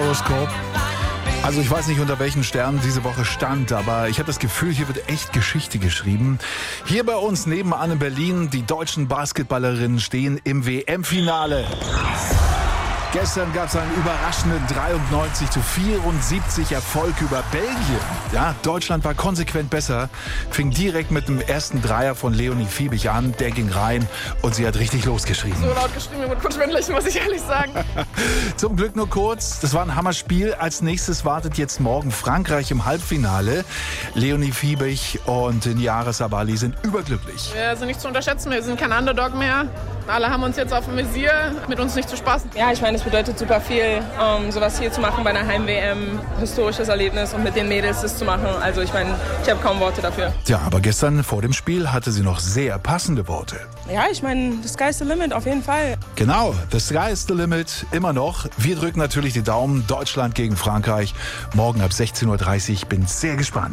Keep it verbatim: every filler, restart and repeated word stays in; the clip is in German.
Horoskop. Also ich weiß nicht, unter welchen Sternen diese Woche stand, aber ich habe das Gefühl, hier wird echt Geschichte geschrieben. Hier bei uns nebenan in Berlin, die deutschen Basketballerinnen stehen im W M-Finale. Gestern gab es einen überraschenden dreiundneunzig zu vierundsiebzig Erfolg über Belgien. Ja, Deutschland war konsequent besser, fing direkt mit dem ersten Dreier von Leonie Fiebig an. Der ging rein und sie hat richtig losgeschrien. So laut geschrieben, mir wurde kurz schwindelig, muss ich ehrlich sagen. Zum Glück nur kurz. Das war ein Hammerspiel. Als nächstes wartet jetzt morgen Frankreich im Halbfinale. Leonie Fiebig und Niara Sabali sind überglücklich. Wir sind nicht zu unterschätzen, wir sind kein Underdog mehr. Alle haben uns jetzt auf dem Visier, mit uns nicht zu spaßen. Ja, ich meine, es bedeutet super viel, um sowas hier zu machen bei einer Heim-W M. Historisches Erlebnis und mit den Mädels das zu machen. Also ich meine, ich habe kaum Worte dafür. Ja, aber gestern vor dem Spiel hatte sie noch sehr passende Worte. Ja, ich meine, the sky's the limit, auf jeden Fall. Genau, the sky's the limit, immer noch. Wir drücken natürlich die Daumen. Deutschland gegen Frankreich. Morgen ab sechzehn Uhr dreißig. Bin sehr gespannt.